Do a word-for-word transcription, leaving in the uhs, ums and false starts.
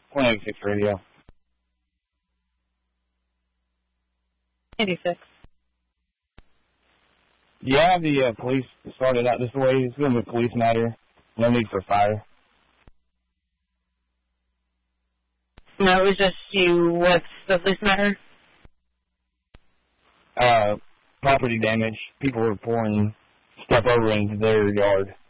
one eighty-six radio. eighty-six. Yeah, the uh, police started out this way. It's going to be a police matter. No need for fire. No, it was just you. What's the police matter? Uh, property damage. People were pouring stuff over into their yard.